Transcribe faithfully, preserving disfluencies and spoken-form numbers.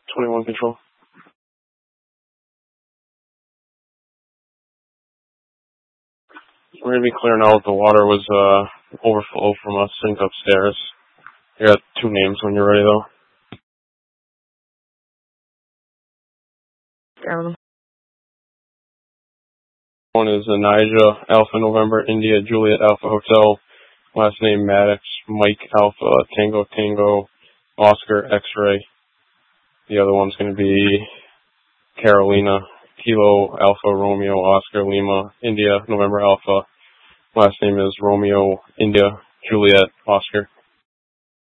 twenty-one control. We're going to be clearing out. The water was uh, overflow from a sink upstairs. You got two names when you're ready, though. Down. One is Anija, Alpha November, India, Juliet, Alpha Hotel. Last name Maddox, Mike, Alpha, Tango, Tango, Oscar, X-Ray. The other one's going to be Carolina, Kilo, Alpha, Romeo, Oscar, Lima, India, November, Alpha. Last name is Romeo, India, Juliet, Oscar.